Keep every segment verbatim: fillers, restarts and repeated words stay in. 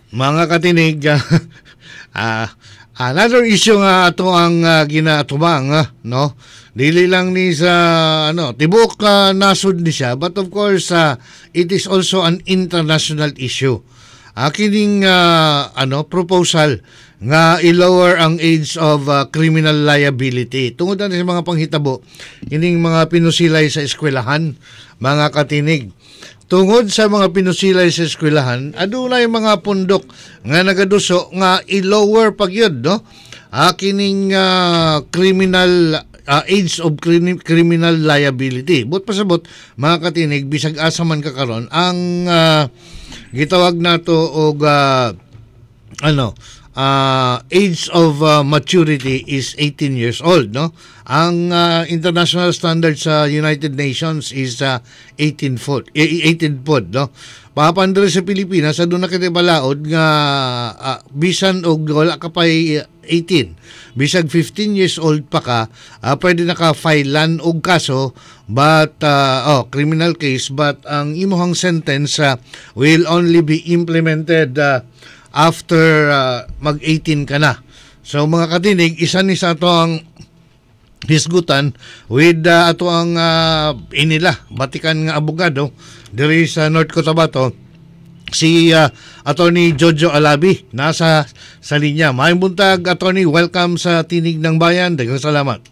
Mga katinig, ah, another issue nga ato ang uh, ginatubang, ah, no? Dili lang ni sa ano, tibok uh, nasud ni siya, but of course uh, it is also an international issue. Akining uh, ano proposal nga i-lower ang age of uh, criminal liability. Tungod na sa mga panghitabo, kining mga pinusilay sa eskwelahan, mga katinig. Tungod sa mga pinusilay sa eskwelahan, adunay mga pundok nga nagaduso nga i-lower pag yun, no? Uh, kining uh, criminal uh, age of crim- criminal liability. But pasabot, mga katinig, bisag asa man kakaron ang uh, gitawag nato og uh, ano, uh, age of uh, maturity is eighteen years old, no? Ang uh, international standard sa United Nations is uh, eighteen foot, eighteen foot, no? Papandre sa Pilipinas, aduna na kita balaod nga uh, bisan og wala ka pa eighteen, bisag fifteen years old pa ka, uh, pwede naka-filean og kaso, but uh, oh, criminal case, but ang imuhang sentence uh, will only be implemented uh, after uh, mag eighteen ka na. So mga katinig, isa ni sa ato ang hisgutan with uh, ato ang uh, inila batikan nga abogado diri sa North Cotabato, si uh, Attorney Jojo Alabi nasa sa linya. Maayong buntag, Attorney, welcome sa Tinig ng Bayan. Daghang salamat,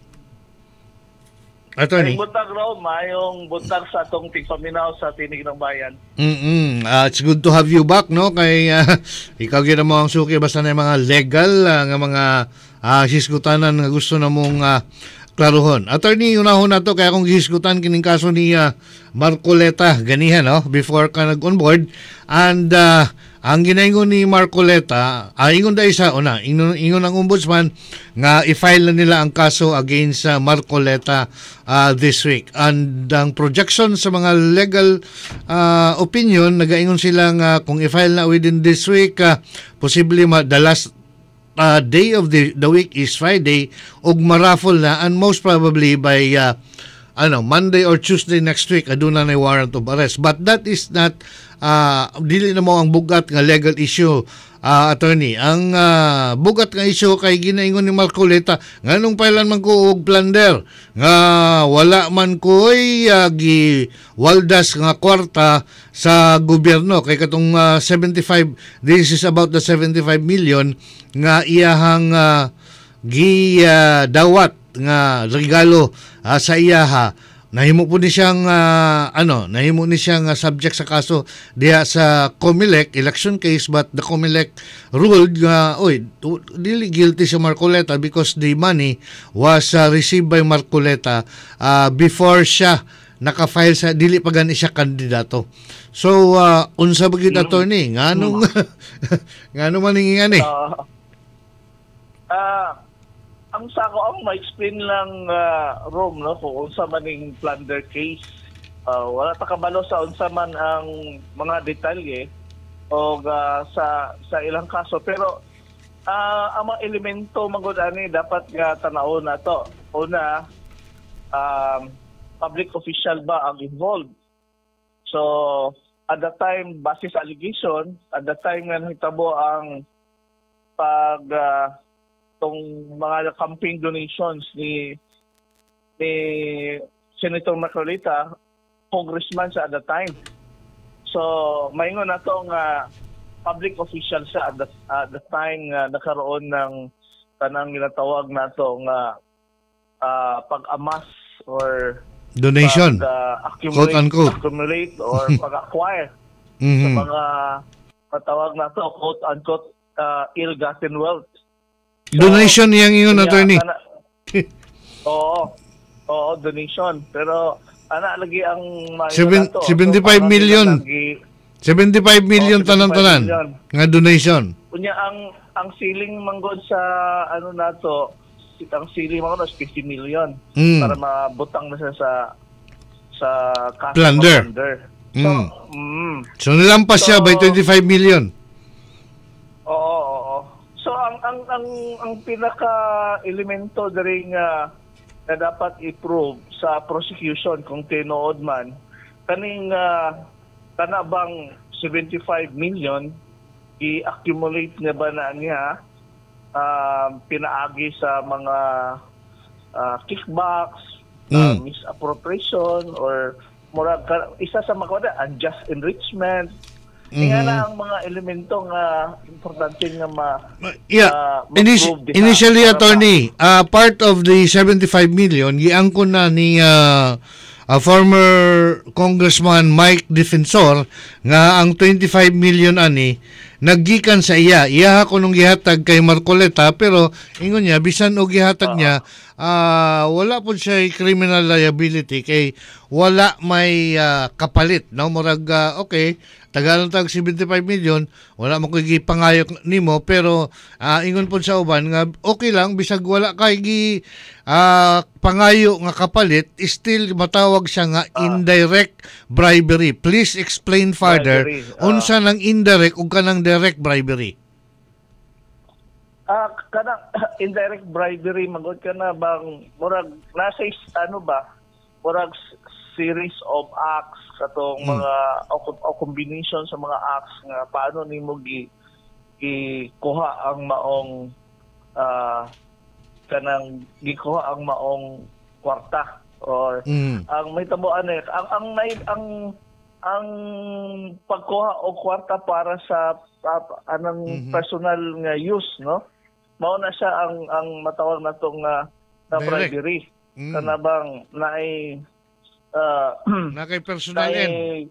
Attorney. Maayong buntag raw, maayong buntag sa atong tigpaminaw sa Tinig ng Bayan. Mm uh, it's good to have you back, no? Kay uh, ikaw gina mo ang suki basta na mga legal uh, nga mga uh, hisgutanan nga gusto na mong uh, klaruhon. Attorney, unahon na to kaya kung gihisgutan kining kaso ni uh, Marcoleta ganihan, no? Before ka nag-onboard. And uh, ang ginaingon ni Marcoleta, uh, ingon da isa, una, ingon, ingon ang ombudsman nga i-file na nila ang kaso against uh, Marcoleta uh, this week. And ang projection sa mga legal uh, opinion, nagaingon sila nga kung i-file na within this week, uh, posible ma- the last Uh, day of the the week is Friday, ug maraffle na, and most probably by uh, ano Monday or Tuesday next week aduna na warrant of arrest. But that is not uh, dili na mo ang bugat nga legal issue, uh, Attorney. Ang uh, bugat nga issue kay ginaingon ni Marcoleta nganong pailan man ko og plunder nga wala man koy uh, gi waldas nga kwarta sa gobyerno kay katong uh, seventy-five, this is about the seventy-five million nga iyahang uh, gi uh, dawat nga regalo uh, sa iyaha. Nahimo po ni siyang uh, ano, nahimo ni siyang uh, subject sa kaso diha sa COMELEC election case, but the COMELEC ruled nga uh, oy dili guilty si Marcoleta because the money was uh, received by Marcoleta uh, before siya naka-file sa dili pa gani siya kandidato. So uh, unsa ba gyud, Attorney, nganong nganong maningin ani? Uh, uh, ang sako ang ma-explain lang uh, Rom, no, kung unsa man ning plunder case. Uh, wala ta kabalo sa unsa man ang mga detalye o uh, sa sa ilang kaso, pero uh, ang mga elemento magud ani dapat nga tanawon nato. Una, um, public official ba ang involved? So at the time, base sa allegation, at the time nga nahitabo ang pag uh, tong mga campaign donations ni ni Senator Marcoleta, congressman sa at the time. So maingon na to nga public official siya at the, at the time nga nakaroon ng tanang ginatawag nato nga uh, pag-amas or donation, pag, uh, accumulate, quote unquote, accumulate or pag-acquire mm-hmm. sa mga patawag na to, quote unquote, uh, ill-gotten wealth. So, donation yang ingon, Attorney. Ana, oo, oo, donation. Pero ana lagi ang Seven, to, seventy-five so, million. Lagi, seventy-five million oh, tanan-tanan nga donation. Kunya ang ang ceiling manggod sa ano nato, ang ceiling manggod is fifty million mm. para mabutang na siya sa sa plunder. So, mm. Mm, so nilampas so, siya by twenty-five million. Oo, oo, oo. So ang ang ang ang pinaka elemento diri nga na dapat i-prove sa prosecution kung tinuod man kaning uh, kana bang seventy-five million i-accumulate niya ba na niya uh, pinaagi sa mga uh, kickbacks, uh, Mm. misappropriation, or murag ka- isa sa mga unjust enrichment. Mhm. Nga na ang mga elemento nga importante nga ma Yeah. ah, Initi- ma-prove diha initially, para attorney, uh, part of the seventy-five million, giangkon na ni uh, uh, former Congressman Mike Defensor nga ang twenty-five million ani naggikan sa iya. Iya ko nung gihatag kay Marcoleta, pero ingon niya bisan og gihatag niya, ah, wala po siya criminal liability kay wala may ah, kapalit, no? Murag ah, okay, tagalong tag seventy-five million, wala mo ko'y gipangayok nimo, pero ah, ingon po sa uban nga okay lang bisag wala kay gi ah, pangayo nga kapalit, still matawag siya nga indirect bribery. Please explain further Bribery, ah. unsa nang indirect ug kanang direct bribery. Ah, kanang indirect bribery magod ka na bang murag nasa is- ano ba? Murag s- series of acts katong Mm. mga o, o combination sa mga acts nga paano nimo gi gikuha ang maong ah kanang gikuha ang maong kwarta or Mm. ang may tabuan eh ang ang may ang ang pagkuha o kwarta para sa pa- anang Mhm. personal nga use, no, mao na siya ang ang matawag na tong nga na Direct. bribery. Mm. Kana bang naay uh, Na kay personal end. naay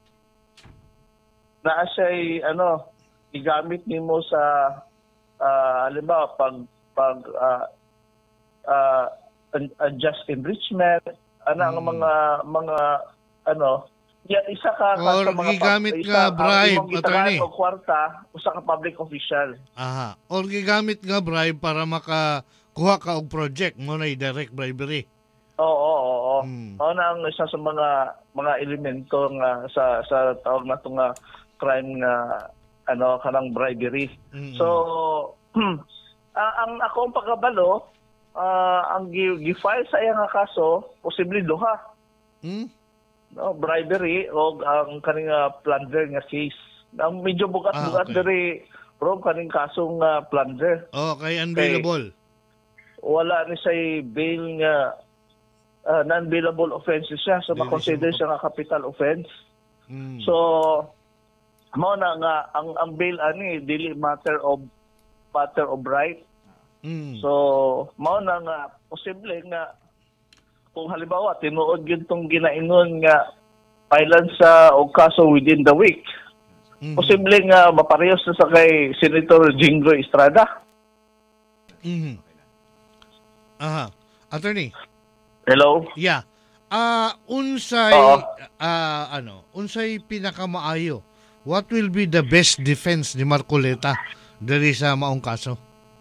naa siya'y ano igamit nimo sa uh, halimbawa pag pag uh, uh, un- unjust enrichment ana ang Mm. mga mga ano ya isa ka ka Or sa mga gigamit isa nga ang bribe, imong gitagaan attorney. og kwarta usa ka public official. Aha. Or gigamit nga bribe para makakuha ka og project mo na direct bribery. Oo, oo, oo. Mm. Mao na ang isa sa mga mga elemento nga sa sa tawag na to nga crime nga ano kanang bribery. Mm. So ah, ang ako ang pagkabalo ah, ang gi- gi-file sa iya nga kaso posible duha, Mm? no, bribery o ang kaning ah, plunder nga case. Ang medyo bugat-bugat Ah, okay. diri bro kaning kasong ah, plunder. Oh, kay unbailable. Wala ni say bail nga ah, non-bailable offenses siya, so Dili makonsider siya siya nga capital offense. Mm. So mao na nga ang ang bail ani dili matter of matter of right. Mm. So mao na nga posible nga kung halimbawa tinuod gyud tong ginaingon nga filean sa og kaso within the week. Mhm. Posible nga maparehas na sa kay Senator Jinggoy Estrada. Mhm. Aha. Attorney. Hello. Yeah. Ah, unsay Oo. ah, ano, unsay pinakamaayo? What will be the best defense ni Marcoleta diri sa maong kaso?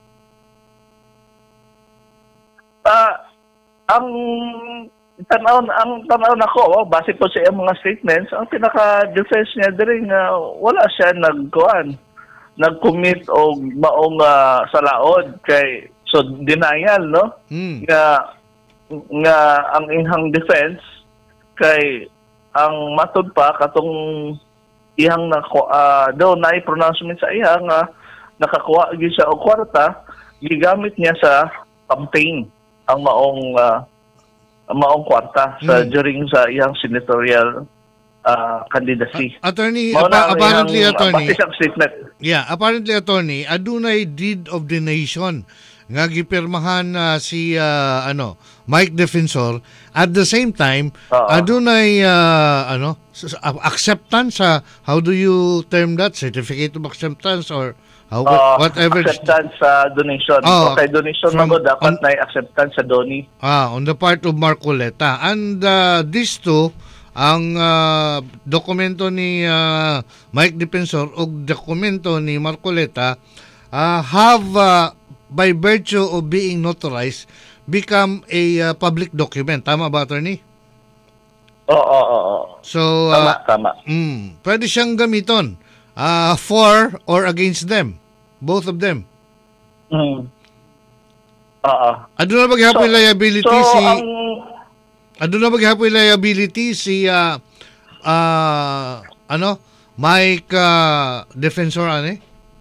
Ah, ang tanaw ang tanaw nako oh, base po sa iyang mga statements, ang pinaka defense niya diri nga wala siya nagkuan nag-commit og maong ah, salaod kay so denial, no, Mm. nga nga ang ihang defense kay ang matod pa katong ihang nako uh, daw na pronouncement sa iya nga nakakuha gyud siya og kwarta gigamit niya sa campaign ang maong ah, ang maong kwarta sa Mm. during sa iyang senatorial ah, candidacy. Attorney, Mao na apa- ang apparently iyang, ah, attorney. base sa statement. Yeah, apparently attorney, adunay deed of donation nga gipirmahan na si ah, ano, Mike Defensor. At the same time, Oo. adunay ah, ano, s- s- acceptance sa how do you term that? Certificate of acceptance or how Ah, whatever acceptance sa donation. Oh, okay, donation from- mo dapat on- na acceptance sa doni. ah, on the part of Marcoleta. And uh, these two, ang ah, dokumento ni ah, Mike Defensor o dokumento ni Marcoleta ah, have ah, by virtue of being notarized become a ah, public document. Tama ba, attorney? Oo, oo, oo. So, Tama, ah, tama. mm, pwede siyang gamiton ah, for or against them. Both of them. Mm. Oo. Ado na maghapon So- liability So, si... ang Ado na maghapon liability si ah ah, ano Mike ah, Defensor ane?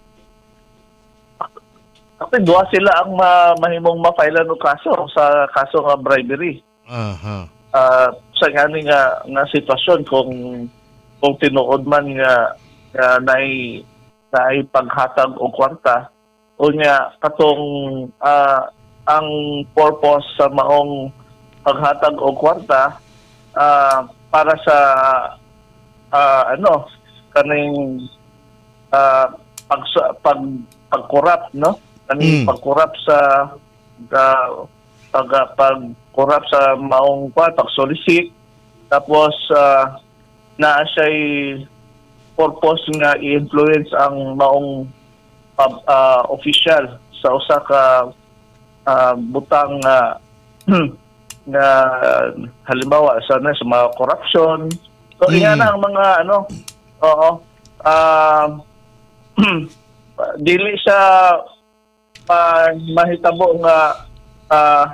Kasi duwa sila ang ma mahimong ma-file og kaso sa kaso nga bribery. Aha. Uh, sa ngani nga nga sitwasyon kung kung tinuod man nga nga nay nay paghatag og kwarta unya katong uh, ang purpose sa maong paghatag og kwarta uh, para sa uh, ano kaning uh, pag pag pagkorap no kaning Mm. pagkorap sa uh, pag pagkorap sa maong kwarta solicit tapos uh, na siya'y purpose nga i-influence ang maong pub, uh, official sa usa ka uh, butang uh, nga halimbawa sa na sa mga corruption. So Mm. iyan ang mga ano oo uh, dili sa uh, mahitabo nga uh,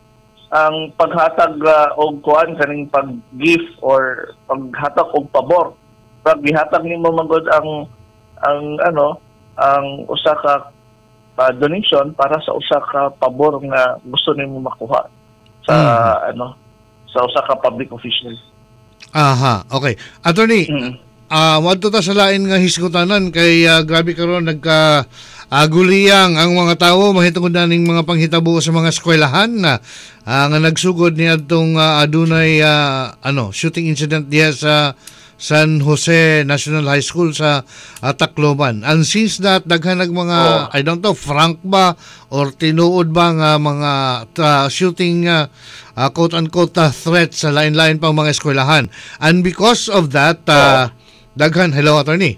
ang paghatag uh, og kuan kaning pag-gift or paghatag og pabor. Pag gihatag nimo magod ang ang ano ang usa ka uh, donation para sa usa ka pabor nga gusto nimo makuha sa Mm. ano sa usa ka public official. Aha, okay. Attorney, Mm. ah uh, wadto ta sa lain nga hisgutanan kay ah, grabe karon nagka aguliyang ang mga tawo mahitungod na ning mga panghitabo sa mga eskwelahan na ah, nga nagsugod ni adtong ah, adunay ah, ano shooting incident diha sa San Jose National High School sa ah, Tacloban. And since that daghan nag mga Oh. I don't know frank ba or tinuod ba nga mga ah, shooting ah, ah, quote unquote ah, threats sa lain-lain pang mga eskwelahan. And because of that ah, daghan hello attorney.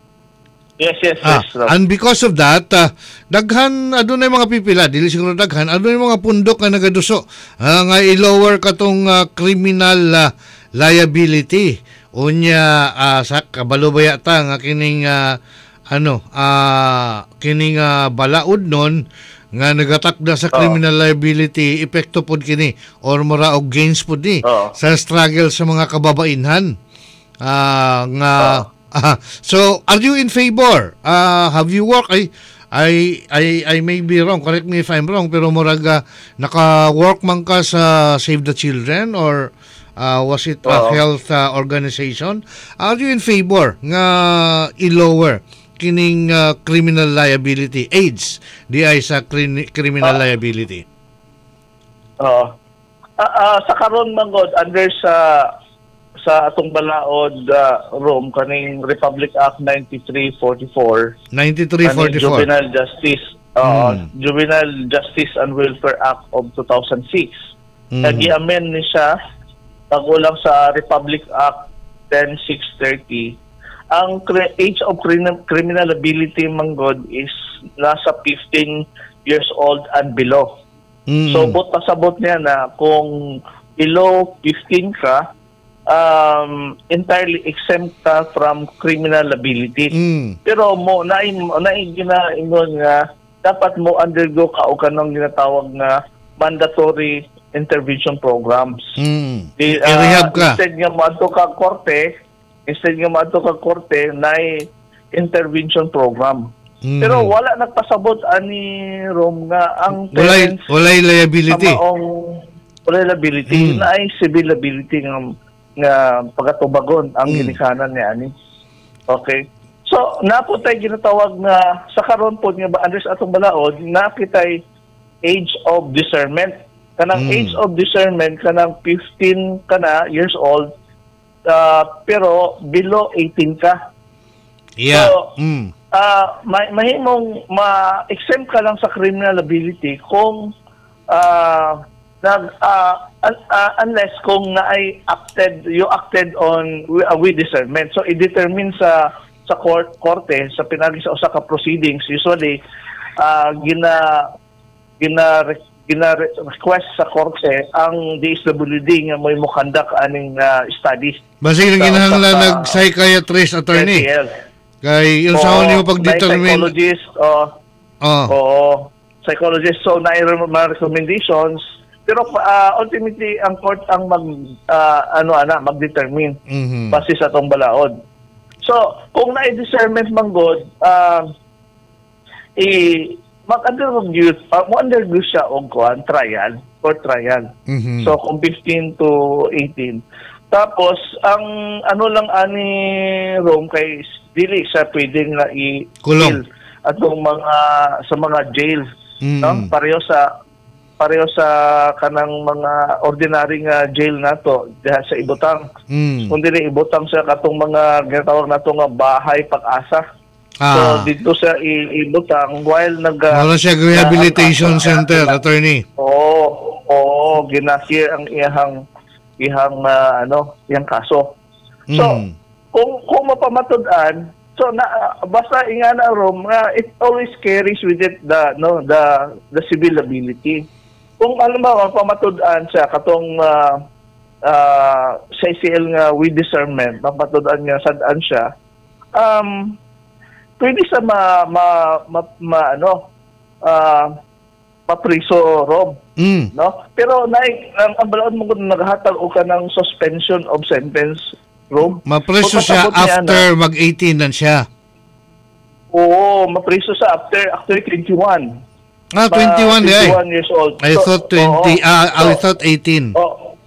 Yes, yes, Ah, yes. Rob. and because of that, uh, daghan adunay mga pipila, dili siguro daghan, adunay mga pundok nga nagaduso ah, nga i-lower katong ah, criminal ah, liability. Unya ah, sa kabalubaya ta nga kining ah, ano, ah, kining ah, balaod nun nga nagatakda sa Oo. criminal liability epekto pod kini or mura og gains pod ni Oo. sa struggle sa mga kababainhan. Ah, nga Oo. Ah, so, are you in favor? Uh, have you worked? I, I, I, I may be wrong. Correct me if I'm wrong. Pero murag uh, naka-work man ka sa Save the Children or uh, was it a Oo. health uh, organization? Are you in favor nga i-lower kining uh, criminal liability, AIDS, di ay sa crin- criminal Ah. liability? Oo. Ah, ah, sa karon mangod under sa sa atong balaod uh, room kaning Republic Act ninety-three forty-four ninety-three kaning forty-four. Juvenile Justice uh, Mm. Juvenile Justice and Welfare Act of two thousand six. Mm. Nag-i-amend ni siya pagulang sa Republic Act ten six thirty. Ang cri- age of crim- criminalability manggod is nasa fifteen years old and below. Mm. So, bot pasabot niya na kung below fifteen ka, um, entirely exempt ka from criminal liability. Mm. Pero mo, nain, nain ginaingon nga, dapat mo undergo ka o kanang ginatawag nga mandatory intervention programs. Mm. Di, ah, I-rehab ka. Instead nga maadto ka korte, instead nga maadto ka korte, na intervention program. Mm. Pero wala nagpasabot ani Rom nga ang Walay, parents walay liability. ang maong walay liability Mm. na ay civil liability nga nga pagatubagon ang Mm. ginikanan ni ani. Okay. So napo tay ginatawag nga sa karon pod nga ba under sa atong balaod nakitay age of discernment. Kanang Mm. age of discernment kanang fifteen ka na years old uh, pero below eighteen ka. Yeah. So, mm. Ah, ma- mahimong ma-exempt ka lang sa criminal liability kung ah nag ah, un- ah, unless kung na ay acted you acted on wi- uh, with discernment. So i-determine sa sa court korte sa pinagi sa usa ka proceedings usually ah gina gina gina request sa korte ang D S W D nga may mo conduct aning ah, studies. Basig lang sa ginahanglan usa ka nag-psychiatrist attorney. N T L. Kay yung Oo, sa nimo may pag-determine. psychologist, oh, Oh. oo, psychologist, so na mga recommendations, pero uh, ultimately ang court ang mag uh, ano ana mag-determine Mhm. base sa tong balaod. So kung na discernment man god, uh, i mag-undergo gyud uh, mo undergo siya og kuan trial for trial. Mhm. So kung fifteen to eighteen. Tapos ang ano lang ani Rome kay dili siya pwedeng nga i Kulong. atong mga sa mga jail, Mm. no? Pareho sa pareho sa kanang mga ordinary nga jail nato diha sa Ibutang. Mm. Kung dili ibutang sa katong mga ginatawag nato nga bahay pag-asa. Ah. So dito sa i- ibutang while nag Wala siya rehabilitation na- center, attorney. Oo, oo, ginasir ang iyang ihang ah, ano, iyang kaso. So, Mm. kung kung mapamatud-an, so na ah, basta inga na Rom, nga it always carries with it the no the the civil liability. Kung alam mo mapamatud-an sa katong uh, uh, sa I C L nga with discernment, mapamatud-an nga sadaan siya. Um pwede sa ma, ma, ma, ma ano ah mapriso Rob, Mm. no? Pero naik ang ang balaod mo kung naghatag o ka ng suspension of sentence, Rob. Mapreso Kung siya pasabot niya after mag-eighteen na siya. Oo, mapriso sa after after twenty-one. Ah, twenty-one Ma- eh. twenty-one years old. I So, thought twenty, oo. ah, I So, thought eighteen. Oo.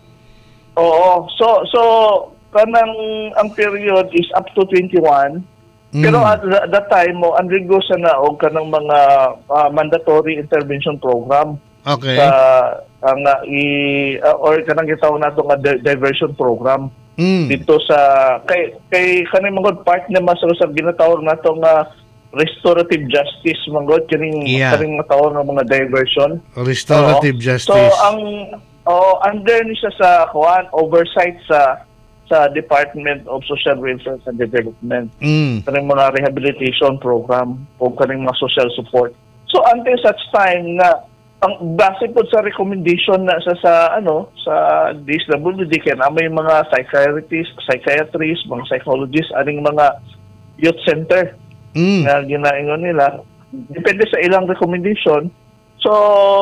Oo. So so kanang ang period is up to twenty-one. Mm. Pero at the- that time mo undergo siya na og kanang mga ah, mandatory intervention program. Okay. Sa ang uh, i uh, or kanang gitawag nato nga di- diversion program Mm. dito sa kay kay kaning mga part na masalo sa ginatawag nato nga restorative justice mangod kining Yeah. kaning matawag nga mga diversion. Restorative Oo. justice. So ang oh, under ni siya sa kuan oversight sa sa Department of Social Welfare and Development. Mm. Kaning mga rehabilitation program o kaning mga social support. So until such time na ang base po sa recommendation na sa sa ano sa D S W D kaya na may mga psychiatrists, psychiatrists, mga psychologists, aning mga youth center Mm. na ginaingon nila. Depende sa ilang recommendation. So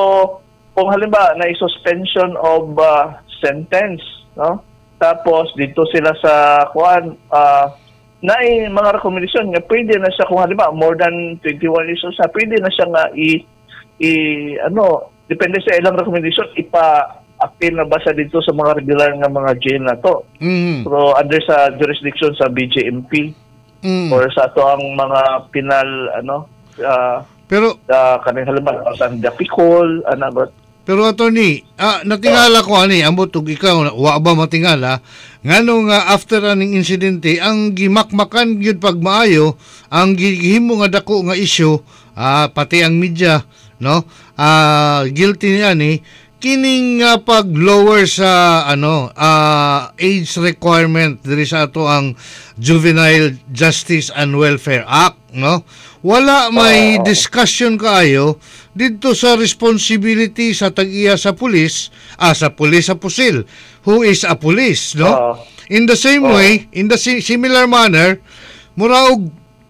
kung halimbawa na suspension of uh, sentence, no? Tapos dito sila sa kuan uh, na mga recommendation nga pwede na siya kung halimbawa more than twenty-one years old siya, pwede na siya nga i i ano depende sa ilang recommendation ipa-appeal na ba sa dito sa mga regular nga mga jail na to. Mm. So under sa jurisdiction sa B J M P Mm. or sa to ang mga penal ano uh, Pero uh, kaning halimbawa sa Dapicol ano ba Pero attorney, ah, natingala ko ani, ambot ug ikaw wa ba matingala nganong nga after aning insidente ang gimakmakan gyud pagmaayo ang gihimo nga dako nga issue ah, pati ang media no ah, guilty ni ani kining nga pag-lower sa ano ah, age requirement diri sa ato ang Juvenile Justice and Welfare Act no wala may Oo. discussion kaayo dito sa responsibility sa tag-iya sa pulis, ah sa pulis sa pusil, who is a police, no? Oo. In the same Oo. way, in the si- similar manner, muraog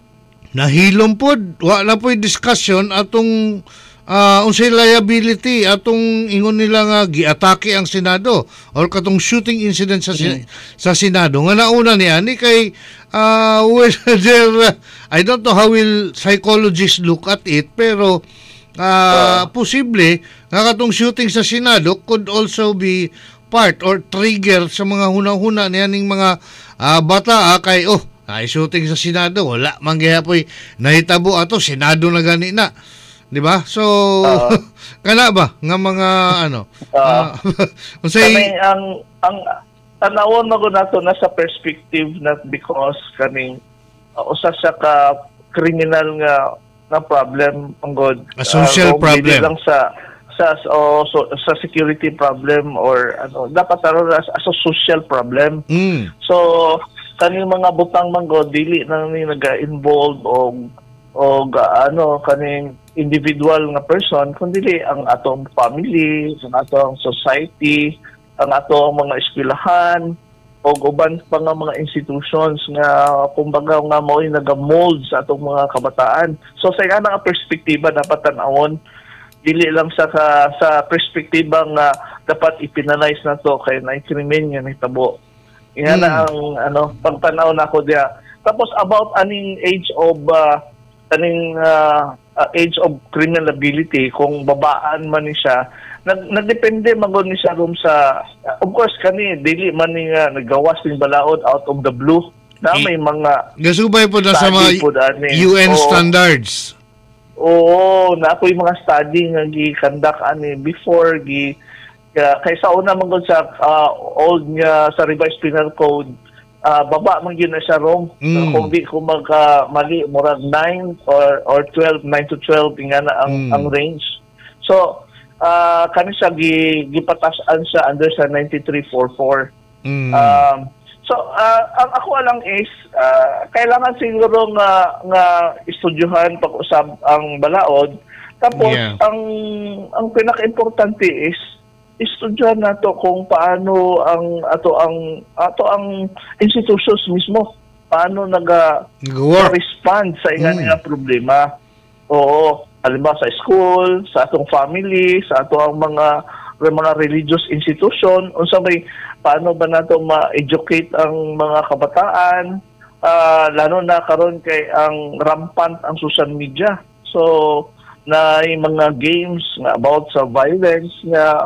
nahilom pod, wa na po'y discussion atong ah unsay liability atong ingon nila nga giatake ang Senado or katong shooting incident sa sin- sa Senado nga nauna ni ani kay uh, whether I don't know how will psychologists look at it pero uh, posible nga katong shooting sa Senado could also be part or trigger sa mga hunang-huna niyaning mga ah, bata ah, kay oh ay shooting sa Senado wala man gyapon nahitabo ato Senado na gani na. Di ba? So, Oo. kana ba nga mga ano? Oo. ah, unsay kani ang ang tanawon mo nato na sa perspective not because kaning uh, usa siya ka criminal nga nga problem ang god A social uh, problem. lang sa sa o, so, sa security problem or ano dapat taro as, as a social problem. mm, So kaning mga butang manggod dili na ni naga-involve og og uh, ano kaning individual nga person kundi ang atong family, ang atong society, ang atong mga eskwelahan o uban pa nga mga institutions nga kumbaga nga mao naga-mold sa atong mga kabataan. So sa nga nga perspektiba dapat tan-awon dili lang sa ka, sa perspektiba nga dapat ipinalize na to kay na krimen nga nahitabo. Iyan Mm. na ang ano pagtanaw nako diya. Tapos about aning age of uh, kaning uh, uh, age of criminality kung babaan man ni siya nag nagdepende magod ni siya rum sa uh, of course kani dili man ni nga nagawas ning balaod out of the blue na may mga gasubay po na sa mga study po dani. U N Oo. standards. Oo, na ako'y mga study nga gi-conduct ani before gi uh, kaysa una man gud sa uh, old nga sa revised penal code uh, baba man yun na siya rom. Mm. Kung di ko magka mali murag nine or or twelve, nine to twelve nga na ang Mm. ang range. So uh, kani siya gi gipatasan siya under sa ninety-three forty-four. Mm. Um, so, uh, ang ako lang is, uh, kailangan siguro nga, nga estudyuhan pag-usap ang balaod. Tapos, Yeah. ang ang pinaka-importante is, estudyuhan nato kung paano ang ato ang ato ang institutions mismo paano naga Nag-work. respond sa inga Mm. nga problema. Oo, halimbawa sa school, sa atong family, sa ato ang mga mga religious institution, unsa may paano ba nato ma-educate ang mga kabataan, ah, lalo na karon kay ang rampant ang social media. So na yung mga games nga about sa violence nga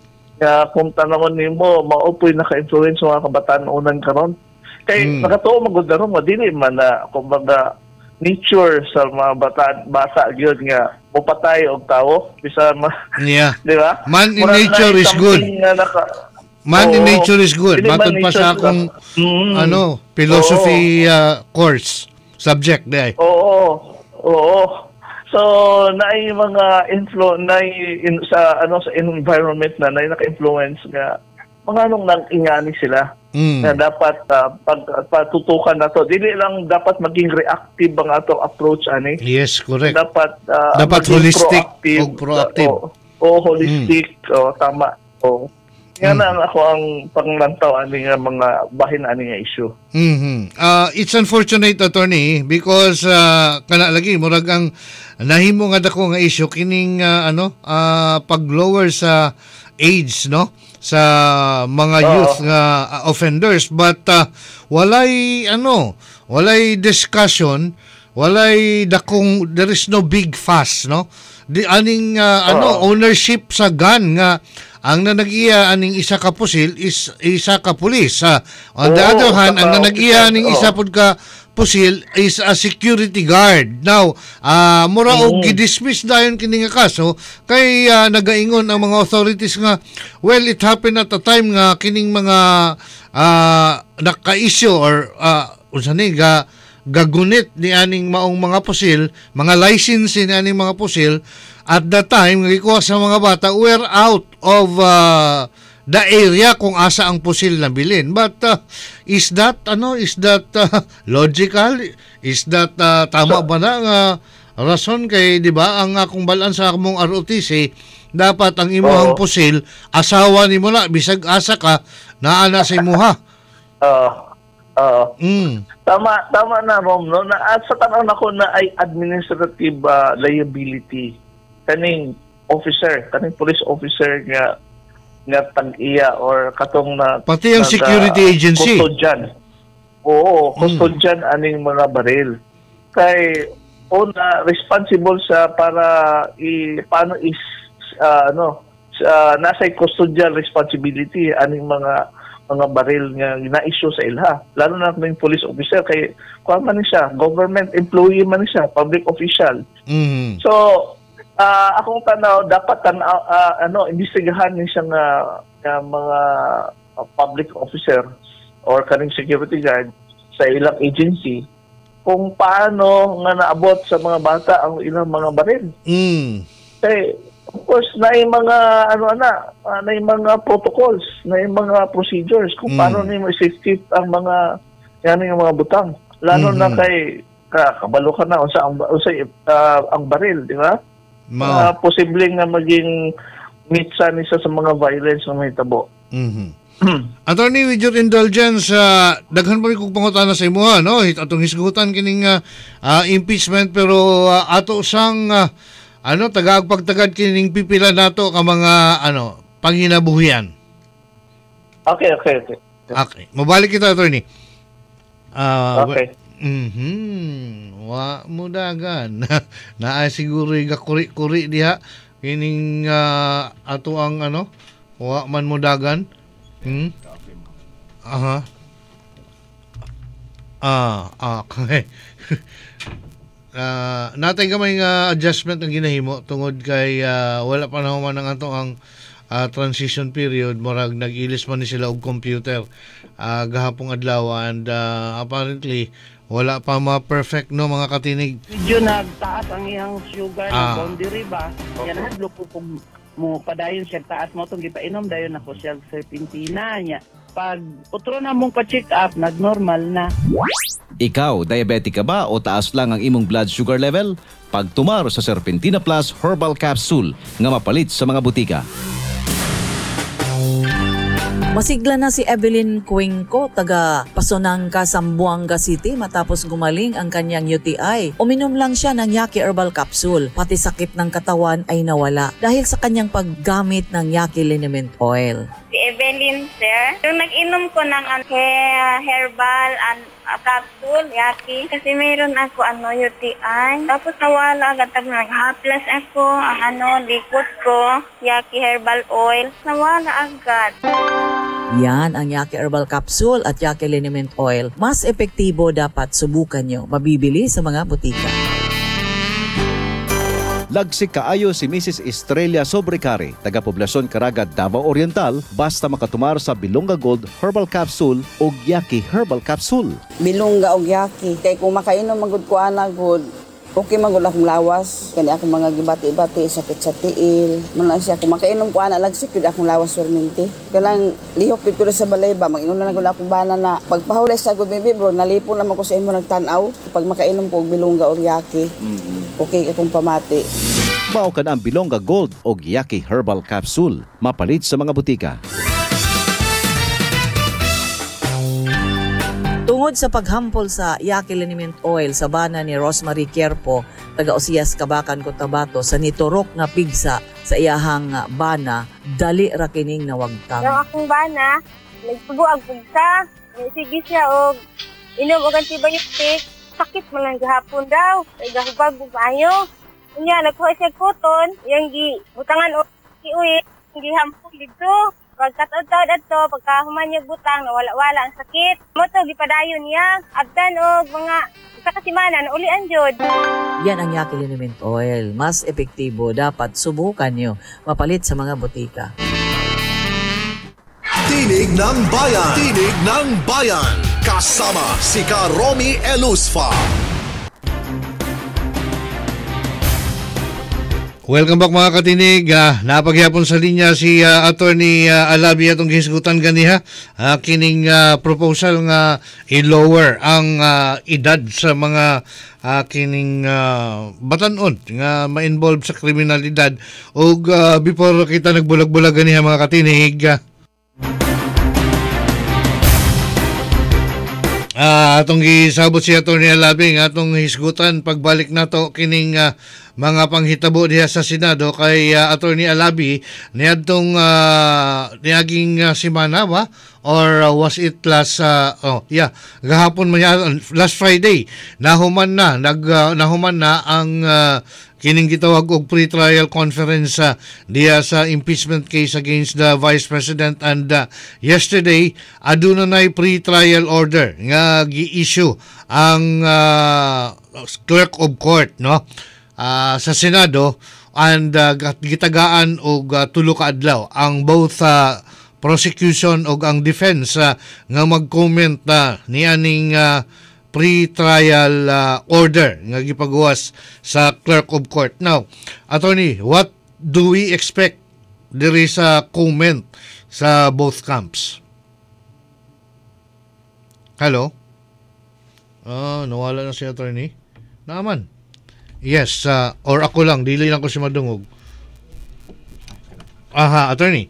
nga kung tanawon nimo maupoy naka-influence sa mga kabataan unan karon. Kay Mm. nakatuo magud na ron dili man na kumbaga nature sa mga bata bata gyud nga mupatay og tawo bisa ma, Yeah. di ba? Man in Murag nature na is something good. nga naka, Man in Oo. nature is good. Dili man Matod pa nature sa is akong good. Mm. ano, philosophy uh, course subject di ay. Oo. Oo. So naay mga influ naay in, sa ano sa environment na naay naka-influence nga mga anong nang ingani sila. Mm. Na dapat uh, pag patutukan nato dili lang dapat maging reactive ang atong approach ani Yes, correct. dapat uh, Dapat maging holistic proactive. o proactive. O, o holistic o tama o yan Mm. ang ako ang panglantaw ani nga mga bahin ani nga issue. Mhm. Uh, it's unfortunate, attorney, because uh, kana lagi murag ang nahimo nga dako nga issue kining uh, ano uh, pag-lower sa age, no, sa mga Oo. youth nga uh, offenders, but uh, walay ano walay discussion, walay dakong, there is no big fuss, no, di aning uh, ano Oo. ownership sa gun nga ang nanag-iya aning isa ka pusil is isa ka pulis. Ha? On the Oo, other hand, ang saka nanag-iya officer, aning oo. isa pud ka pusil is a security guard. Now, ah mura og Mm. gidismiss dayon kini nga kaso kay ah, nagaingon ang mga authorities nga well, it happened at a time nga kining mga ah, naka-issue or uh, unsa ni ga gagunit ni aning maong mga pusil, mga license ni aning mga pusil at that time gikuha sa mga bata were out of uh, the area kung asa ang pusil na bilin. But uh, is that ano is that uh, logical? Is that uh, tama ba na nga rason kay di ba ang akong balan sa akong R O T C dapat ang imuhang Oo. pusil asawa nimo na bisag asa ka naa na sa imuha. Uh, uh, Mm. tama tama na Rom no na at sa tanong ako na ay administrative uh, liability kaning officer kaning police officer nga nga tag-iya or katong na Pati ang naga- security agency. custodian. Oo, Mm. custodian aning mga baril. Kay una responsible sa para i paano is ah, ano uh, nasa custodial responsibility aning mga mga baril nga na-issue sa ilha. Lalo na kung yung police officer kay kuha man ni siya, government employee man ni siya, public official. Mm. So, ah, akong tanaw dapat tanaw ah, ano imbestigahan ni siya nga, nga mga ah, public officer or kaning security guard sa ilang agency kung paano nga naabot sa mga bata ang ilang mga baril. Mm. Kay of course na yung mga ano na ah, na yung mga protocols, na yung mga procedures kung Mm. paano nimo i-safety ang mga yan yung mga butang. Lalo na Mhm. kay ka, kabalo ka na unsa ang unsa ah, ang baril, di ba? Mao. Uh, posibleng nga maging mitsan isa sa mga violence na may tabo. Mhm. Attorney, with your indulgence, uh, daghan pa rin kong pangutana sa imo, ha, no? Atong hisgutan kining uh, uh, impeachment, pero uh, ato sang uh, ano tagaag pagtagad kining pipila nato ka mga ano panginabuhian. Okay, okay, okay. Okay, mabalik kita, attorney. Uh, Okay. Mhm. Wa mo dagan. Naa siguro gakuri-kuri diha kining ah, ato ang ano, wa man mo dagan. Hmm? Aha. Ah, ah, okay. Ah, natay gamay nga adjustment ang ginahimo tungod kay ah, wala pa naman ang ato ang ah, transition period murag nag-ilis man ni sila og computer ah, gahapong adlaw and ah, apparently wala pa ma-perfect no mga katinig. Medyo nagtaas ang iyang sugar Ah. ng boundary ba? Yan ang lupo kung mo padayon siya taas mo itong gipainom dayon ako siya serpentina niya. Pag utro na mong pa-check up, nag-normal na. Ikaw, diabetic ka ba o taas lang ang imong blood sugar level? Pagtumar sa Serpentina Plus Herbal Capsule nga mapalit sa mga butika. Masigla na si Evelyn Cuenco, taga Pasonangka, Zamboanga City matapos gumaling ang kanyang U T I. Uminom lang siya ng Yaki Herbal Capsule, pati sakit ng katawan ay nawala dahil sa kanyang paggamit ng Yaki Liniment Oil. Si Evelyn, sir. Yung nag-inom ko ng uh, he- herbal and uh, capsule, Yaki, kasi mayroon ako ano, U T I. Tapos nawala agad, tapos nag-haplas ako, ang ano, liquid ko, Yaki Herbal Oil. Nawala agad. Yan ang Yaki Herbal Capsule at Yaki Liniment Oil. Mas epektibo, dapat subukan nyo. Mabibili sa mga butika. Lagsik kaayo si Missus Estrella Sobrecari, taga Poblacion Caraga, Davao Oriental, basta makatumar sa Bilonga Gold Herbal Capsule o Yaki Herbal Capsule. Bilungga og yaki kay kung makainom magud ko ana gud okay magud akong lawas kani ako mga gibati-bati sakit sa tiil man siya kung makainom ko ana lagsik gud akong lawas perminti kanang lihok gud ko sa balay ba mag-inom na gud ako bana na pagpahulay sa gud baby bro nalipon naman ko sa imo nagtan-aw pag makainom ko og bilungga og yaki okay akong pamati. Mao ka na ang Bilonga Gold o Yaki Herbal Capsule, mapalit sa mga butika. Tungod sa paghampol sa Yaki Liniment Oil sa bana ni Rosemary Quierpo, taga Osias, Kabakan, Cotabato, sa niturok nga pigsa sa iyahang ah, bana, dali ra kining nawagtang. Yung akong bana, nagsugo ang pugsa, sige siya og inom og antibiotic, sakit man lang gahapon daw, ay gahubag og ayo. Unya nagkuha siya koton, yang gi butangan og iuwi, gi hampol dito. Pagkataod-taod ato, pagkahuman niya butang, nawala-wala ang sakit. Mo to gipadayon niya, abdan og mga sa kasimanan, ulian jud. Yan ang Yaki Liniment Oil. Mas epektibo, dapat subukan nyo. Mapalit sa mga butika. Tinig ng Bayan. Tinig ng Bayan. Kasama si Ka Romy Elusfa. Welcome back mga katinig. Uh, napagyapon sa linya si uh, Attorney uh, Alabi atong gisgutan ganiha. Uh, kining uh, proposal nga i-lower ang uh, edad sa mga uh, kining uh, batanon nga ma-involve sa kriminalidad. Ug uh, before kita nagbulag-bulag ganiha mga katinig, uh, Ah, atong gisabot si Atty. Alabi nga atong hisgutan pagbalik nato kining uh, mga panghitabo diha sa Senado kay uh, Atty. Alabi niadtong uh, niaging uh, semana ba or uh, was it last uh, oh yeah gahapon man yan, last Friday nahuman na nag uh, nahuman na ang uh, kining gitawag og pre-trial conference uh, diya sa impeachment case against the Vice President and uh, yesterday aduna nay pre-trial order nga gi-issue ang uh, clerk of court no uh, sa Senado and uh, gitagaan og uh, tulo ka adlaw ang both uh, prosecution og ang defense uh, nga mag-comment uh, nianing uh, pre-trial uh, order nga gipagawas sa clerk of court. Now, attorney, what do we expect there is a comment sa both camps? Hello? Ah, nawala na si attorney. Naman. Yes, uh, or ako lang, dili lang ko si madungog. Aha, attorney.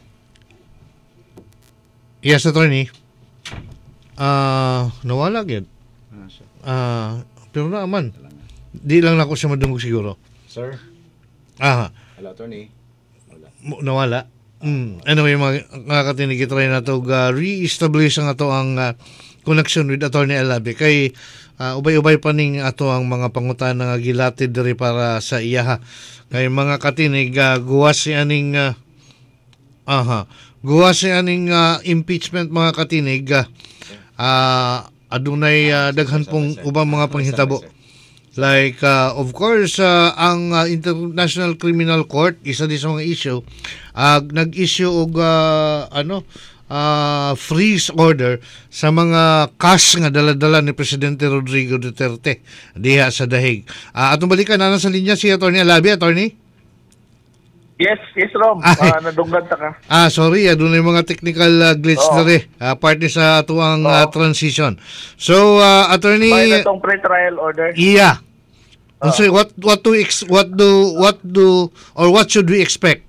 Yes, attorney. Ah, uh, nawala gyud. Ah, pero naman. Di lang ako siya madungog siguro. Sir? Aha. Hello, attorney. Mo- Nawala. Mm. Anyway, mga, mga katinig, itry na ito uh, re-establish ang ito ang uh, connection with Attorney Alabi kay uh, ubay-ubay pa ning ato ang mga pangutana nga gilatid diri para sa iya ha. Kay mga katinig uh, guwas si aning uh, aha guwas si aning uh, impeachment mga katinig uh, uh, adunay uh, daghan pong ubang mga panghitabo. Like, uh, of course, uh, ang uh, International Criminal Court, isa din sa mga issue, uh, nag-issue og uh, ano, uh, freeze order sa mga cash nga dala-dala ni Presidente Rodrigo Duterte diha sa Dahig. Uh, atong balikan na sa linya si Attorney Alabi. Attorney? Yes, yes, Rom. Ay. Uh, nadunggan ta ka. Ah, sorry, uh, doon yung mga technical uh, glitch Oo. na rin. Uh, part ni sa atuang uh, Oo. transition. So, uh, Attorney... May natong pre-trial order. Yeah. Ah. So what what to ex, what do what do or what should we expect?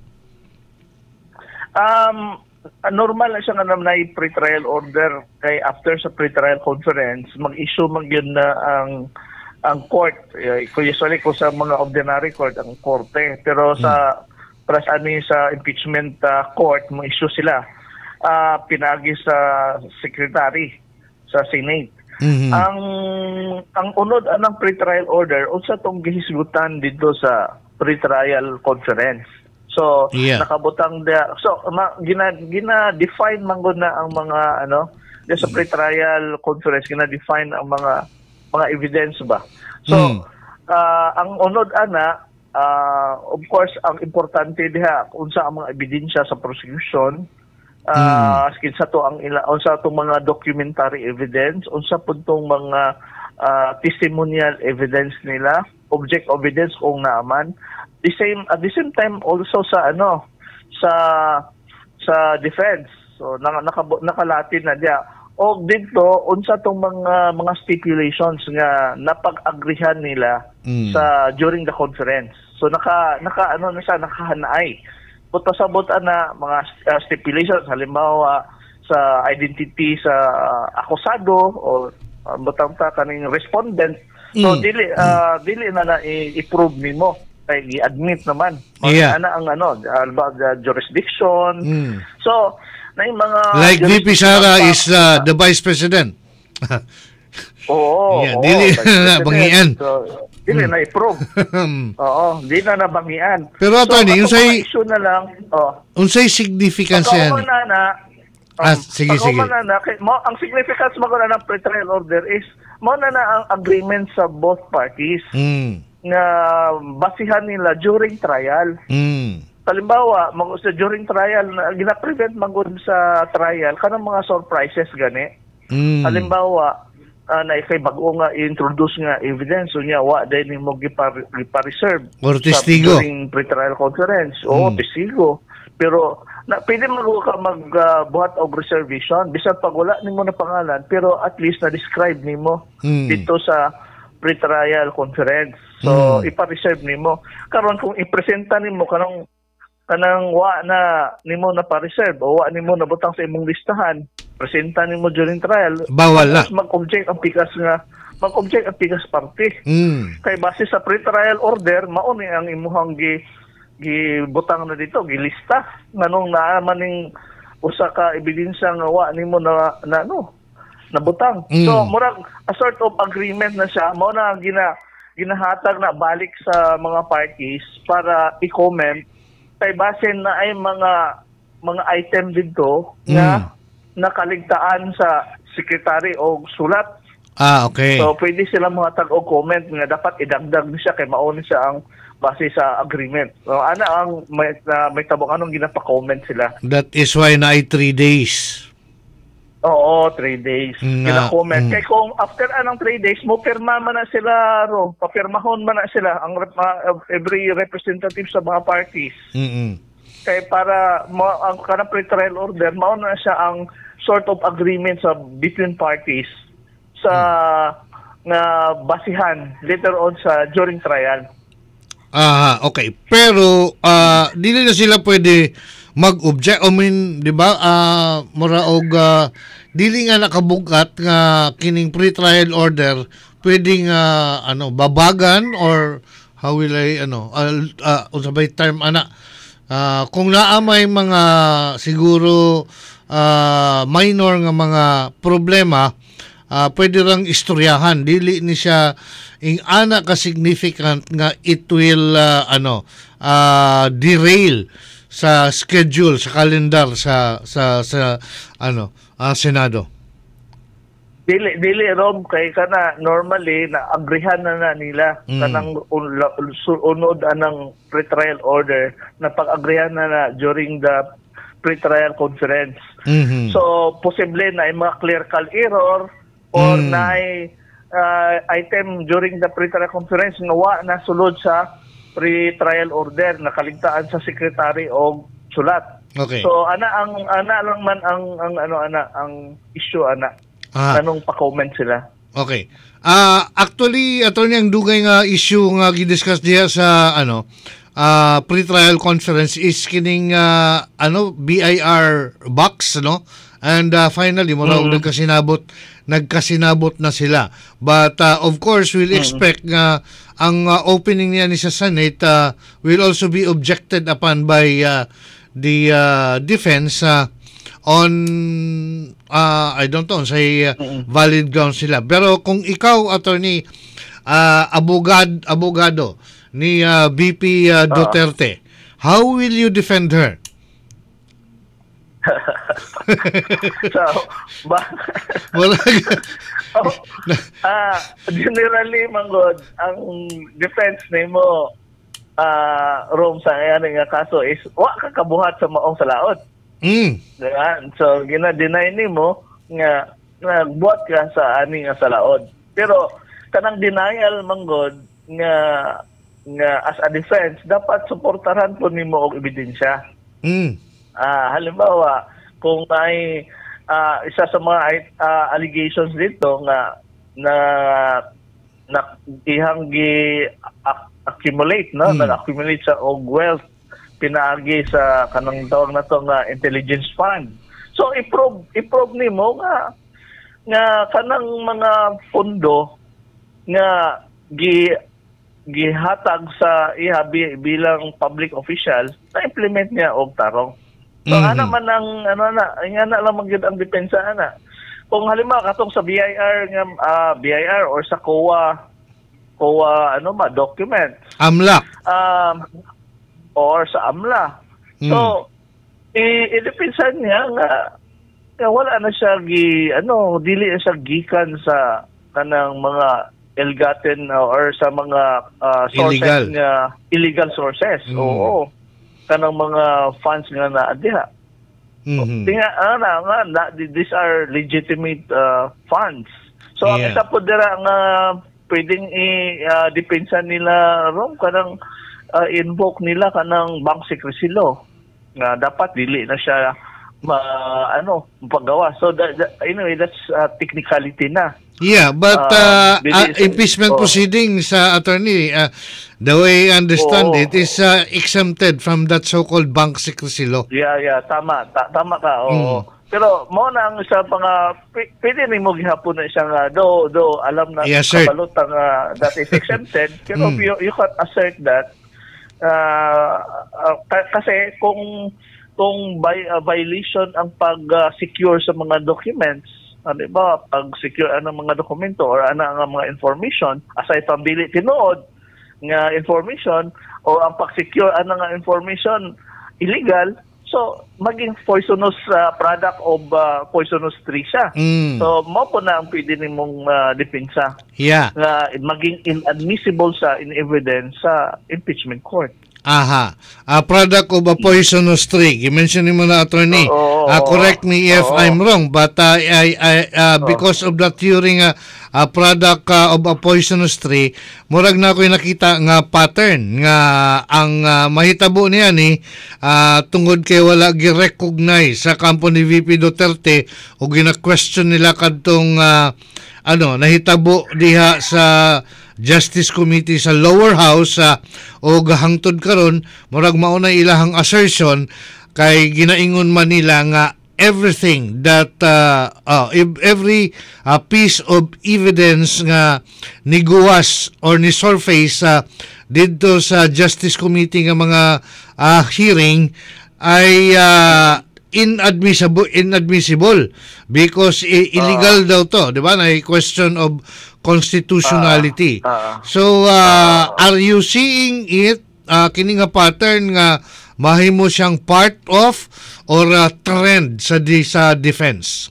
Um, normal na siya nga naman na pre-trial order kay after sa pre-trial conference, mag-issue man yun na ang ang court. Uh, usually kung sa mga ordinary court, ang korte. Pero sa para sa ano yung sa impeachment uh, court, mag-issue sila. Uh, pinagi sa secretary sa Senate. Mhm. Ang ang unod anang pre-trial order unsa tong gihisgutan dito sa pre-trial conference. So Yeah. nakabutang da so ma, gina gina define man gud na ang mga ano di sa pre-trial conference gina define ang mga mga evidence ba. So Mm. ah, ang unod ana ah, of course ang importante diha unsa ang mga ebidensya sa prosecution. Ah, uh, sa to ang ila unsa to mga documentary evidence, unsa pud tong mga uh, testimonial evidence nila, object evidence kung naaman. The same at the same time also sa ano sa sa defense. So naka, naka nakalatin na dia. O dito unsa tong mga mga stipulations nga napag-agrihan nila Mm. sa during the conference. So naka naka ano na siya nakahanay. Buto sa buta na mga uh, stipulations halimbawa sa identity sa uh, akusado o uh, butang ta kaning respondent. So Mm. dili uh, dili na na i- i-prove nimo kay i-admit naman. Yeah. Ana ang ano uh, the jurisdiction. Mm. So na yung mga Like V P jurisdiction Sara pa- is uh, the Vice President. Oo. Yeah, oo, dili Vice na President. bangian. So, dili na i-prove. Oo, di na nabangian. Pero, attorney, yung so, say- mga issue na lang, oh, Unsay significance yan? pagkauman na na, Ah, sige, sige. pagkauman na na, kay- mo, ang significance mo na ng pre-trial order is, mo na na ang agreement sa both parties Mm. na basihan nila during trial. Mm. Halimbawa, mag sa during trial, na gina-prevent magud sa trial kanang mga surprises gani. Mm. Halimbawa, uh, na ikay bago nga i-introduce nga evidence so niya wa dahil ni mo gipar- gipa-reserve Or sa- testigo. during pre-trial conference o Mm. testigo. Pero na pwede mo ka magbuhat og reservation bisan pag wala nimo na pangalan pero at least na describe nimo Mm. dito sa pre-trial conference. So Mm. ipa-reserve nimo. Karon kung ipresenta nimo kanang kanang wa na nimo na pa-reserve o wa nimo na butang sa imong listahan, presenta nimo during trial. Bawal na. Tapos mag-object ang pikas nga mag-object ang pikas party. Mm. Kay base sa pre-trial order, mao ni ang imuhang gi gibutang na dito, gilista nganong naa man ning usa ka ebidensya nga wa nimo na, na ano, nabutang. Mm. So murag a sort of agreement na siya, mao na ang gina ginahatag na balik sa mga parties para i-comment kay base na ay mga mga item dito na nakaligtaan sa secretary o sulat. Ah, okay. So pwede sila mga tag o comment nga dapat idagdag ni siya kay mao ni siya ang base sa agreement. So ana ang may, uh, may tabok anong ginapa-comment sila. That is why na ay three days. Oo, three days. Mm, Gina-comment. mm. Kay kung after anong three days, mo pirma man na sila, ro. Papirmahon man na sila ang rep- uh, every representative sa mga parties. Mm. Kay para mo ang kanang pre-trial order, mao na siya ang sort of agreement sa between parties sa nga basihan later on sa during trial. Ah, okay. Pero ah dili na sila pwede mag-object. I mean, 'di ba? Ah, mura og ah, dili nga nakabugat nga kining pre-trial order pwedeng ah, ano babagan or how will I ano uh, uh, unsabay term ana ah, kung naa may mga siguro ah, minor nga mga problema ah, pwede rang istoryahan, dili ni siya ing ana ka significant nga it will ah, ano ah, derail sa schedule, sa kalendar sa sa sa ano ah, Senado. Dili dili Rom kay kana normally na agrihan na na nila Mm. kanang un- su- unod anang pre-trial order na pag-agrihan na na during the pre-trial conference. Mhm. So posible na ay mga clerical error or Mm. na ay uh, item during the pre-trial conference nga wa na sulod sa pre-trial order na kaligtaan sa secretary o sulat. Okay. So ana ang ana lang man ang ang ano ana ang issue ana. Ah. Anong pa-comment sila? Okay. Ah, actually attorney ang dugay nga issue nga gidiscuss diha sa ano ah pre-trial conference is kining ah, ano B I R box no, and ah, finally mo raw Mhm. nagkasinabot nagkasinabot na sila, but ah, of course we'll expect nga ang ah, opening niya ni sa Senate ah, will also be objected upon by ah, the ah, defense ah, on uh, I don't know say uh, valid grounds sila, pero kung ikaw attorney uh, abogad abogado ni uh, V P uh, Duterte, how will you defend her? So, ba, Wala. oh, ah, generally, manggod, ang defense nimo ah Rome sa ayan nga kaso is wa ka kabuhat sa maong salaod. Mm. Diba? So, gina-deny nimo nga nagbuhat ka sa ani nga salaod. Pero kanang denial manggod nga nga as a defense dapat suportahan po nimo og ebidensya. Mm. Ah, halimbawa, kung may ah, isa sa mga ah, allegations dito nga na na ihang gi ac- accumulate no, Hmm. nag-accumulate sa og wealth pinaagi sa kanang tawag na to nga intelligence fund. So i-probe i-probe nimo nga nga kanang mga pondo nga gi gihatag sa iha bi- bilang public official na implement niya og tarong. So Mhm. ana man ang ano na, nga na lang magyud ang depensa ana. Kung halimbawa katong sa B I R nga ah, B I R or sa C O A C O A ano ba document Amlak. um or sa AMLA. So i i-depensa niya nga, nga wala na siya gi ano dili na siya gikan sa kanang mga ill-gotten uh, or sa mga uh, sources Illegal. nga illegal sources. Mm. Oo. Kanang mga funds nga na diha. Mhm. Tinga ana nga na, these are legitimate uh, funds. So ang Yeah. isa po dira nga pwedeng i-depensa nila rom kanang uh, invoke nila kanang bank secrecy law nga dapat dili na siya ma ano paggawa. So that, that, anyway, that's uh, technicality na. Yeah, but Um, uh, dili uh, sa- impeachment oh. proceedings sa attorney, uh, the way I understand Oo. it is uh, exempted from that so-called bank secrecy law. Yeah, yeah, tama. Ta- tama ka. Oo. Mm. Pero mo na ang isa pa nga p- pwede ni mo gihapon na isang uh, do do alam na Yes, sir. kabalot ang uh, that is exempted. Pero Mm. you, you can assert that uh, uh, ka- kasi kung kung vi- uh, violation ang pag-secure sa mga documents, ano ba, pag-secure ang mga dokumento or ano ang mga information, aside from dili tinuod nga information o ang pag-secure ang nga information illegal, so maging poisonous uh, product of uh, poisonous tree siya. Mm. So mo po na ang pwede nimong uh, depensa Yeah. nga maging inadmissible sa in evidence sa impeachment court. Aha. A product of a poisonous tree. I-mention mo na attorney. Oo, Uh, correct me if oo. I'm wrong, but uh, I, I, uh, because of that theory nga a product uh, of a poisonous tree, murag na ako'y nakita nga pattern nga ang uh, mahitabo niya ni uh, tungod kay wala gi-recognize sa kampo ni V P Duterte o gina-question nila kadtong uh, ano nahitabo diha sa Justice Committee sa lower house uh, o gahangtod karon murag mao na ilahang assertion kay ginaingon man nila nga everything that uh, uh, ev- every uh, piece of evidence nga niguwas or ni surface uh, dito sa Justice Committee nga mga uh, hearing ay uh, inadmissible inadmissible because i- illegal daw to, 'di ba? Na question of constitutionality. Ah, ah. So uh, are you seeing it uh, kini nga pattern nga mahimo siyang part of or uh, trend sa di, sa defense?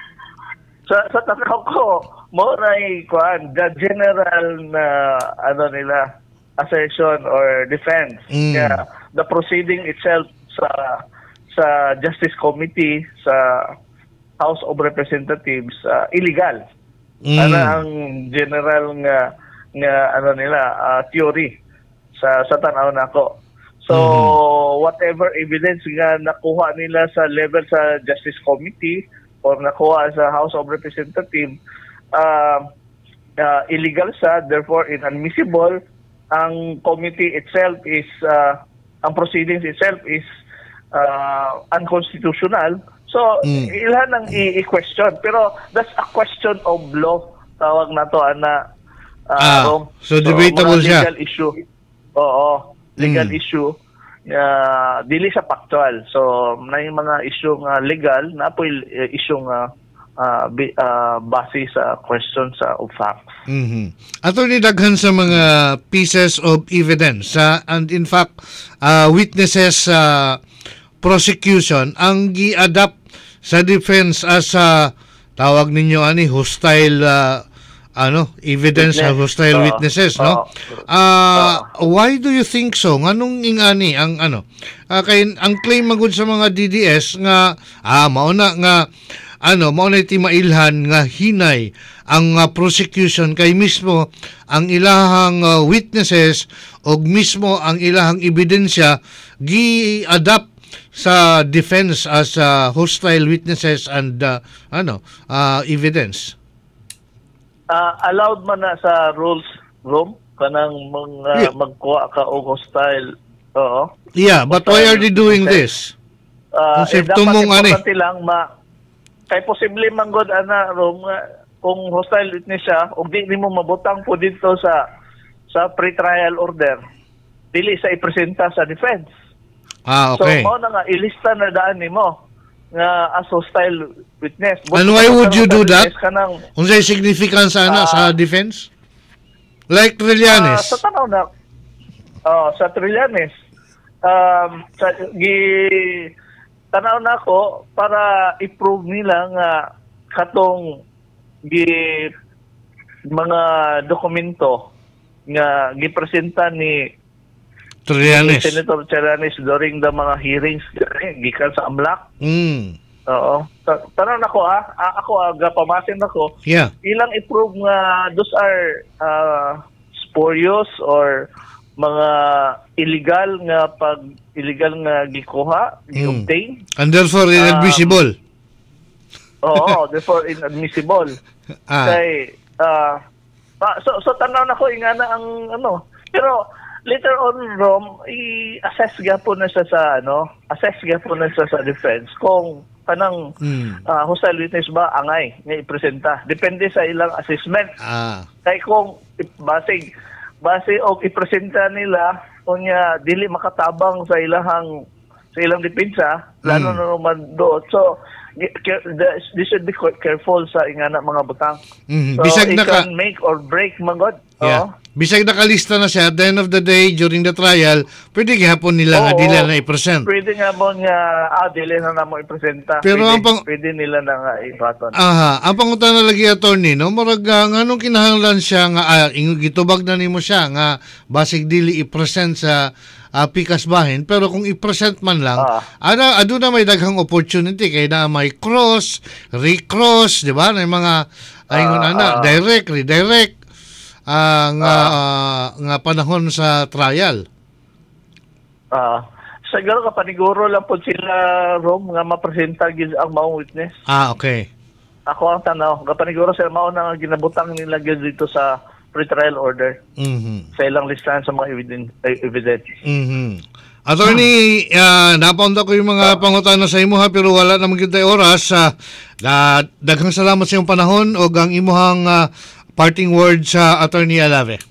Sa sa tanaw ko, mo na kuan the general na ano nila assertion or defense. Mm. Yeah, the proceeding itself sa sa Justice Committee sa House of Representatives uh, illegal. Mm. Ano ang general nga nga ano nila uh, theory sa sa tanaw nako. So Mm-hmm. whatever evidence nga nakuha nila sa level sa Justice Committee or nakuha sa House of Representatives uh, uh, illegal sa, therefore inadmissible. Ang committee itself is uh, ang proceedings itself is uh, unconstitutional. So Mm. ilan ang i-question, pero that's a question of law, tawag na to ana. uh, Ah, Rom. so debatable mga siya. legal issue. Oo, legal Mm. issue uh, dili sa factual. So na yung mga issue nga legal na po uh, issue nga uh, bi- uh, base sa question sa of facts. Mhm. Attorney, daghan sa mga pieces of evidence uh, and in fact uh, witnesses sa uh, prosecution ang gi-adapt sa defense as uh, tawag ninyo ani hostile uh, ano evidence, Witness. uh, hostile Oo. witnesses, no? Oo. Uh, why do you think so? Nganong ingani ang ano? Uh, kay ang claim magud sa mga D D S nga ah mauna nga ano mao na ti mailhan nga hinay ang uh, prosecution kay mismo ang ilahang uh, witnesses og mismo ang ilahang ebidensya gi-adapt sa defense as uh, hostile witnesses and uh, ano uh, evidence. Uh, allowed man na sa rules room kanang mga Yeah. magkuha ka og hostile. Oo. Yeah, but why are they doing this? Uh, Kung eh, safety dapat mong ano eh. importante lang ma kay posible man god ana room nga kung hostile witness siya ug di nimo mabutang po dito sa sa pre-trial order dili sa ipresenta sa defense. Ah, okay. So mao na nga ilista na daan nimo nga as hostile witness. And why would you do that? Kanang Unsay significance ana Ah. sa defense? Like Ah, Trillanes. sa tanaw na oh, sa Trillanes um sa gi tanaw na ako para i-prove nila nga katong gi mga dokumento nga gipresenta ni Trillanes. Senator Trillanes during the mga hearings eh, gikan sa AMLAC. Mm. Oo. Ta- Tanaw na ko ah, A- ako aga pamasin nako. Yeah. Ilang i-prove nga those are uh, spurious or mga illegal nga pag illegal nga gikuha, gi-obtain. And therefore inadmissible. Oo, therefore inadmissible. ah. Kay ah, pa- so so tanaw na ko ingana ang ano. Pero later on Rom, i-assess gyapon na siya sa ano, assess gyapon na siya sa defense kung kanang Mm. ah, hostile witness ba angay nga ipresenta. Depende sa ilang assessment. Ah. Kay kung i- base base og ipresenta nila unya dili makatabang sa ilahang sa ilang depensa lalo Mm. na naman doon. So y- care- the- they should be quite careful sa ingana mga butang. Mhm. So Bisag it naka- can make or break magod. Yeah. Bisag nakalista na siya at the end of the day during the trial, pwede gihapon nila nga Oo. dili na i-present. Pwede nga mo nga ah dili na namo ipresenta. Pero pwede, ang pang- pwede nila na nga ibaton. Aha, ang pangutana lagi attorney no, murag uh, nganong kinahanglan siya nga uh, ingon gitubag na nimo siya nga basig dili i-present sa uh, pikas bahin pero kung i-present man lang, Ah. ada aduna may daghang opportunity kay na may cross, recross, di ba? Na mga ayun Ah, ana, ah. direct, redirect ah, nga ah, nga panahon sa trial. Ah, siguro ka paniguro lang po sila Rom nga mapresenta gid ang maong witness. Ah, okay. Ako ang tanaw, kapaniguro sila mao na nga ginabutang nila gyud dito sa pre-trial order Mhm. sa ilang listahan sa mga evidence. evidence. Mhm. Attorney, uh, napaunda ko yung mga pangutana sa imo ha, pero wala naman kita oras. Uh, uh, daghang salamat sa iyong panahon o ang imuhang uh, parting words sa Attorney Alave.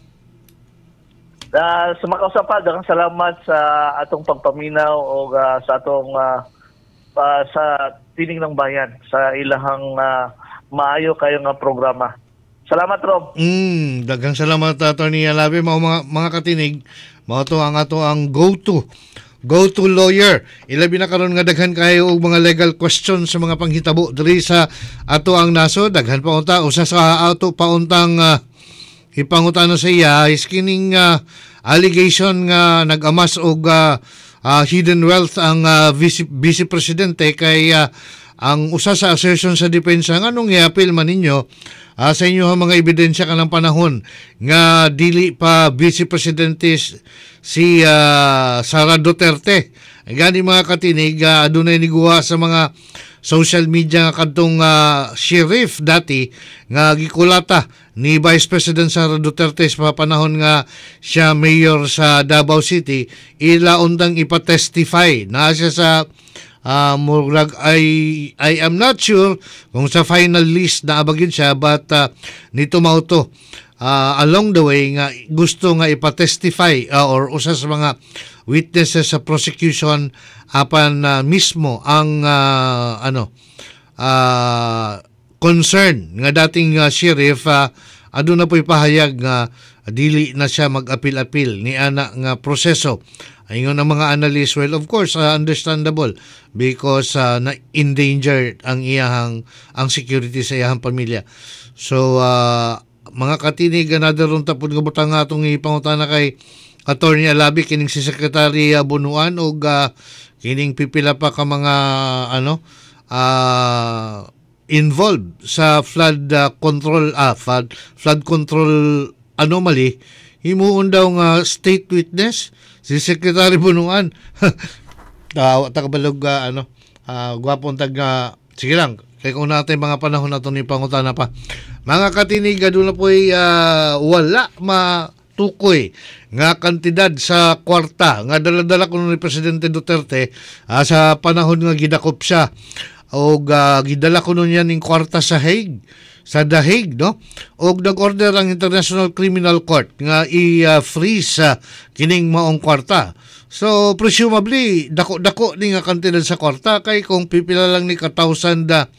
Uh, sa mga kausapad, daghang salamat sa atong pagpaminaw o uh, sa atong uh, ah, sa Tinig ng Bayan sa ilahang ah, maayo kayo nga programa. Salamat, Rob. Mm, daghang salamat Attorney Alabe, mao mga mga katinig, mao to ang ato ang go-to go-to lawyer. Ilabi na karon nga daghan kayo og mga legal questions sa mga panghitabo diri sa ato ang naso. Daghan pa unta usa sa ato pauntang uh, ipangutana sa iya is kining uh, allegation nga nag-amas og uh, uh, hidden wealth ang uh, vice, vice presidente kay uh, ang usa sa assertion sa depensa nga nung i-appeal man ninyo uh, sa inyo ang mga ebidensya kanang panahon nga dili pa vice presidente si uh, Sara Duterte. Gani mga katinig, uh, adunay niguha sa mga social media nga kadtong uh, sheriff dati nga gikulata ni Vice President Sara Duterte sa panahon nga siya mayor sa Davao City, ila undang ipatestify na siya sa uh, murag I I am not sure kung sa final list na abagin siya, but uh, nito mao to Uh, along the way nga gusto nga ipatestify uh, or usa sa mga witnesses sa prosecution apan uh, mismo ang uh, ano uh, concern nga dating uh, sheriff uh, aduna po'y pahayag nga dili na siya mag-apil-apil ni ana nga proseso. Ingon ang mga analyst, well, of course, uh, understandable because uh, na-endanger ang iyahang ang security sa iyahang pamilya. So uh, mga katinig, another ron tapod nga butang nga itong ipangutana kay Attorney Alabi, kining si Secretary uh, Bunuan o uh, kining pipila pa ka mga ano uh, involved sa flood uh, control ah, flood, flood control anomaly. Himuon daw nga state witness si Secretary Bunuan. uh, Takabalog uh, ano uh, gwapong tag uh, sige lang kaya kung natin mga panahon na ito ni pangutana pa. Mga katinig, doon na po'y uh, wala matukoy nga kantidad sa kwarta nga dala-dala ko ni Presidente Duterte uh, sa panahon nga gidakop siya o uh, gidala ko nun yan ng kwarta sa Hague, sa The Hague, no? O nag-order ang International Criminal Court nga i-freeze uh, kining maong kwarta. So, presumably, dako-dako ni nga kantidad sa kwarta kay kung pipila lang ni ka-thousand uh,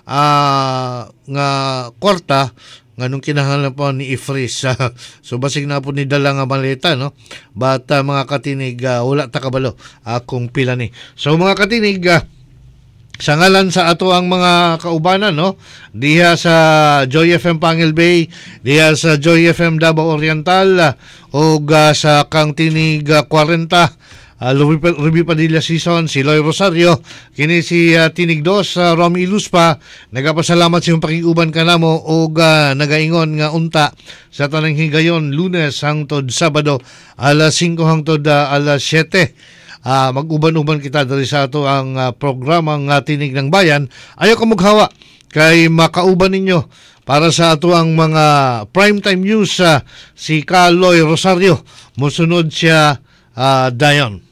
uh, nga kwarta, nga nung kinahanglan po ni i-freeze. Uh, so, basig na po ni dala nga maleta, no? But, uh, mga katinig, uh, wala ta kabalo uh, kung pila ni. So, mga katinig, uh, sa ngalan sa ato ang mga kaubanan, no? Diha sa Joy F M Pangil Bay, diha sa Joy F M Davao Oriental, uh, o uh, sa Kang Tinig uh, forty, uh, Ruby Padilla Season, si Loy Rosario, kini si uh, Tinig dos, uh, Romy Iluspa, nagapasalamat sa iyong pakiuban ka namo o uh, nagaingon nga unta sa tanang higayon, Lunes hangtod Sabado, alas singko hangtod uh, alas siyete. Uh, mag-uban-uban kita dari sa ato ang uh, programang uh, Tinig ng Bayan. Ayaw ka maghawa kay makauban ninyo para sa ato ang mga primetime news uh, si Kaloy Rosario. Musunod siya uh, dayon.